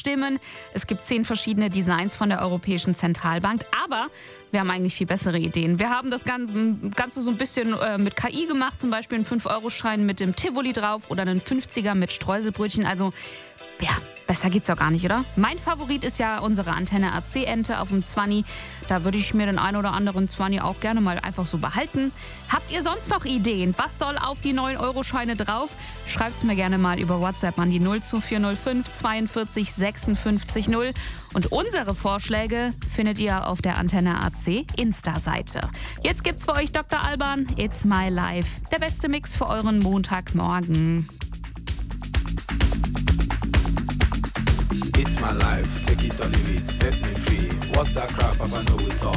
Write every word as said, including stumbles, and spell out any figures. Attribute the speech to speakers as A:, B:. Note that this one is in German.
A: abstimmen. Es gibt zehn verschiedene Designs von der Europäischen Zentralbank, aber wir haben eigentlich viel bessere Ideen. Wir haben das Ganze so ein bisschen äh, mit K I gemacht, zum Beispiel einen fünf Euro Schein mit dem Tivoli drauf oder einen fünfziger mit Streuselbrötchen. Also ja, besser geht's doch gar nicht, oder? Mein Favorit ist ja unsere Antenne A C-Ente auf dem Zwanni. Da würde ich mir den ein oder anderen Zwanni auch gerne mal einfach so behalten. Habt ihr sonst noch Ideen? Was soll auf die neun Euro Scheine drauf? Schreibt's mir gerne mal über WhatsApp an die null zwei vier null fünf zweiundvierzig sechsundfünfzig null. Und unsere Vorschläge findet ihr auf der Antenne A C Insta-Seite. Jetzt gibt's für euch Doktor Alban, It's My Life. Der beste Mix für euren Montagmorgen.
B: It's my life, take it or leave it, set me free. What's that crap? I know it all.